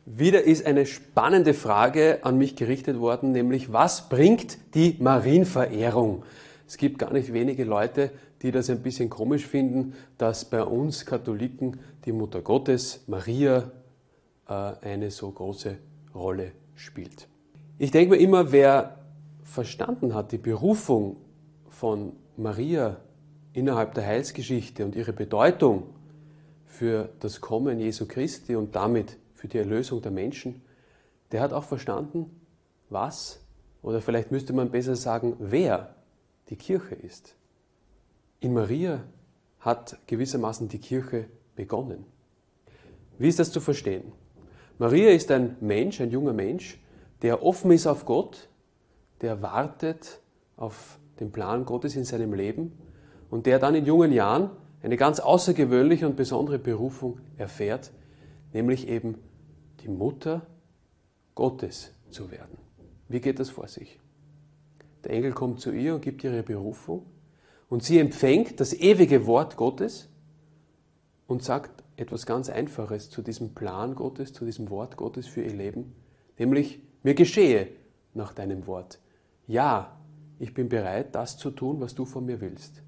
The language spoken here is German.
Wieder ist eine spannende Frage an mich gerichtet worden, nämlich was bringt die Marienverehrung? Es gibt gar nicht wenige Leute, die das ein bisschen komisch finden, dass bei uns Katholiken die Mutter Gottes, Maria, eine so große Rolle spielt. Ich denke mir immer, wer verstanden hat, die Berufung von Maria innerhalb der Heilsgeschichte und ihre Bedeutung für das Kommen Jesu Christi und damit für die Erlösung der Menschen, der hat auch verstanden, was, oder vielleicht müsste man besser sagen, wer die Kirche ist. In Maria hat gewissermaßen die Kirche begonnen. Wie ist das zu verstehen? Maria ist ein Mensch, ein junger Mensch, der offen ist auf Gott, der wartet auf den Plan Gottes in seinem Leben und der dann in jungen Jahren eine ganz außergewöhnliche und besondere Berufung erfährt, nämlich eben die Mutter Gottes zu werden. Wie geht das vor sich? Der Engel kommt zu ihr und gibt ihre Berufung und sie empfängt das ewige Wort Gottes und sagt etwas ganz Einfaches zu diesem Plan Gottes, zu diesem Wort Gottes für ihr Leben, nämlich: Mir geschehe nach deinem Wort. Ja, ich bin bereit, das zu tun, was du von mir willst.